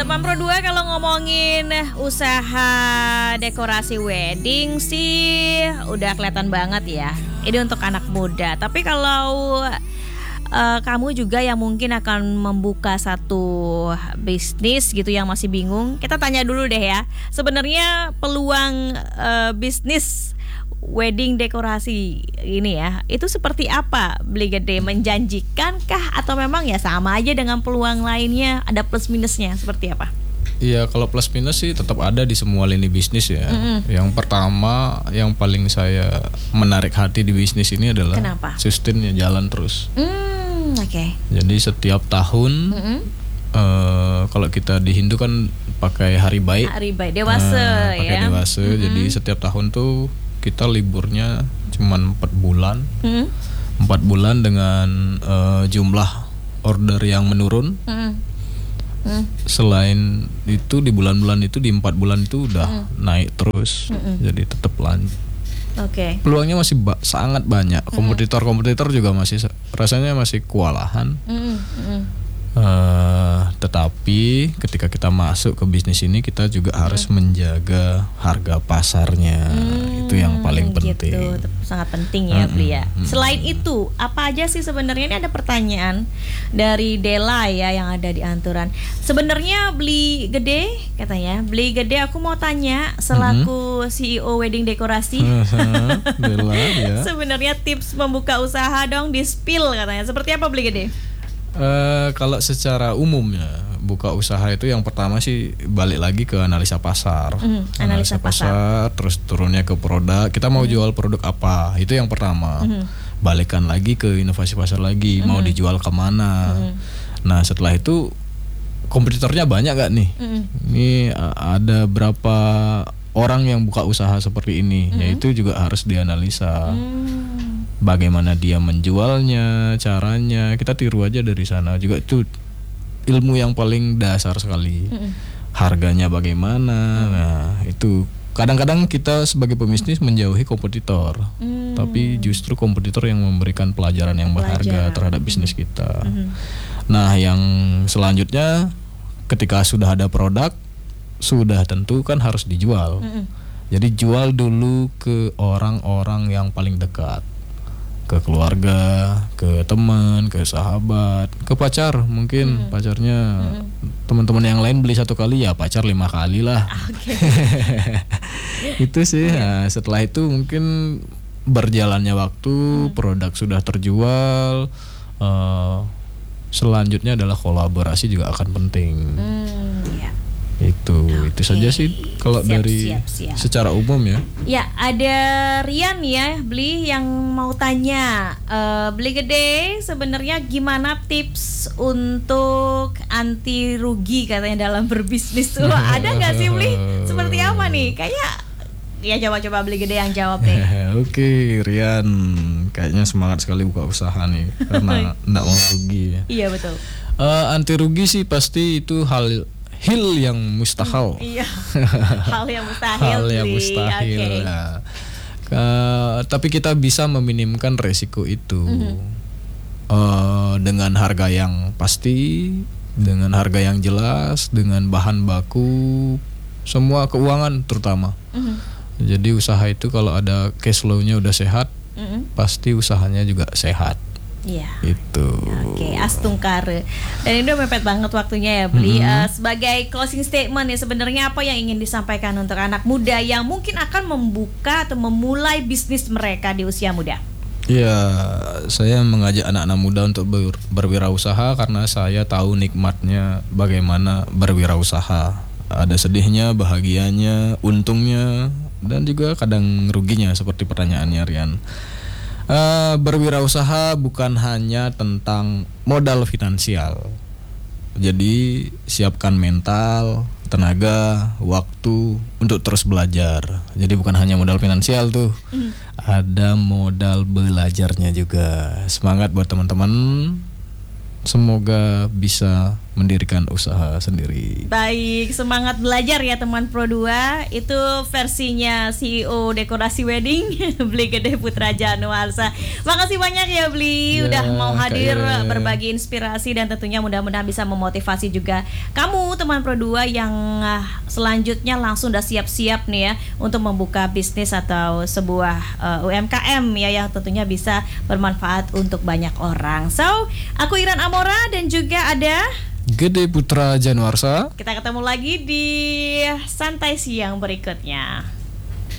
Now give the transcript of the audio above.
Pampro 2 kalau ngomongin usaha dekorasi wedding sih udah kelihatan banget ya. Ini untuk anak muda. Tapi kalau kamu juga yang mungkin akan membuka satu bisnis gitu yang masih bingung, kita tanya dulu deh ya. Sebenarnya peluang bisnis wedding dekorasi ini ya, itu seperti apa Beli Gede? Menjanjikan kah atau memang ya sama aja dengan peluang lainnya, ada plus minusnya seperti apa? Iya, kalau plus minus sih tetap ada di semua lini bisnis ya. Yang pertama, yang paling saya menarik hati di bisnis ini adalah sustainnya jalan terus. Oke. Jadi setiap tahun kalau kita di Hindu kan pakai hari baik. Hari baik dewasa ya. Pakai dewasa. Jadi setiap tahun tuh kita liburnya cuman 4 bulan. 4 bulan dengan jumlah order yang menurun. Selain itu di bulan-bulan itu, di 4 bulan itu udah naik terus. Jadi tetap lanjut. Peluangnya masih sangat banyak. Kompetitor juga masih rasanya masih kewalahan. Tetapi ketika kita masuk ke bisnis ini, kita juga harus menjaga harga pasarnya. Itu yang paling penting. Gitu. Sangat penting ya Beli ya. Selain itu, apa aja sih sebenarnya? Ini ada pertanyaan dari Dela ya yang ada di Anturan. Sebenarnya Beli Gede katanya, Beli Gede aku mau tanya selaku CEO wedding dekorasi. Dela ya. Sebenarnya tips membuka usaha dong, di spill katanya. Seperti apa Beli Gede? Kalau secara umumnya buka usaha itu yang pertama sih balik lagi ke analisa pasar. Analisa pasar, terus turunnya ke produk. Kita mau jual produk apa? Itu yang pertama. Balikan lagi ke inovasi pasar lagi. Mau dijual kemana? Nah setelah itu kompetitornya banyak gak nih? Ini ada berapa orang yang buka usaha seperti ini? Yaitu juga harus dianalisa. Bagaimana dia menjualnya, caranya, kita tiru aja dari sana. Juga itu ilmu yang paling dasar sekali. Harganya bagaimana, nah itu kadang-kadang kita sebagai pebisnis menjauhi kompetitor, tapi justru kompetitor yang memberikan pelajaran yang berharga terhadap bisnis kita. Nah yang selanjutnya, ketika sudah ada produk, sudah tentu kan harus dijual. Jadi jual dulu ke orang-orang yang paling dekat, ke keluarga, ke teman, ke sahabat, ke pacar. Mungkin pacarnya teman-teman yang lain beli 1 kali, ya pacar 5 kali lah. Itu sih. Nah, setelah itu mungkin berjalannya waktu, produk sudah terjual. Selanjutnya adalah kolaborasi juga akan penting. Itu saja sih kalau dari secara umum ya. Ya, ada Rian ya Beli yang mau tanya, Beli Gede sebenarnya gimana tips untuk anti rugi katanya dalam berbisnis tuh? Ada nggak sih Beli? Seperti apa nih? Kayak ya coba Beli Gede yang jawab deh. Oke, Rian kayaknya semangat sekali buka usaha nih karena nggak mau rugi. Iya betul. Anti rugi sih pasti itu hal yang mustahil. Iya. Hal yang mustahil. Hal yang mustahil. Nah, tapi kita bisa meminimkan resiko itu dengan harga yang pasti, dengan harga yang jelas, dengan bahan baku, semua keuangan terutama. Jadi usaha itu kalau ada cash flow-nya udah sehat, pasti usahanya juga sehat. Iya. Itu. Oke, astungkare. Dan ini udah mepet banget waktunya ya Beli. Sebagai closing statement ya, sebenarnya apa yang ingin disampaikan untuk anak muda yang mungkin akan membuka atau memulai bisnis mereka di usia muda? Ya, saya mengajak anak-anak muda untuk berwirausaha karena saya tahu nikmatnya bagaimana berwirausaha. Ada sedihnya, bahagianya, untungnya, dan juga kadang ruginya seperti pertanyaannya Rian. Berwirausaha bukan hanya tentang modal finansial. Jadi siapkan mental, tenaga, waktu untuk terus belajar. Jadi bukan hanya modal finansial tuh, ada modal belajarnya juga. Semangat buat teman-teman. Semoga bisa mendirikan usaha sendiri. Baik, semangat belajar ya teman Pro 2. Itu versinya CEO Dekorasi Wedding Bli Gede Putra Januarsa. Makasih banyak ya Bli, udah mau hadir berbagi inspirasi dan tentunya mudah-mudahan bisa memotivasi juga kamu teman Pro 2 yang selanjutnya langsung udah siap-siap nih ya untuk membuka bisnis atau sebuah UMKM ya yang tentunya bisa bermanfaat untuk banyak orang. So, aku Iran Amora dan juga ada Gede Putra Januarsa. Kita ketemu lagi di Santai Siang berikutnya.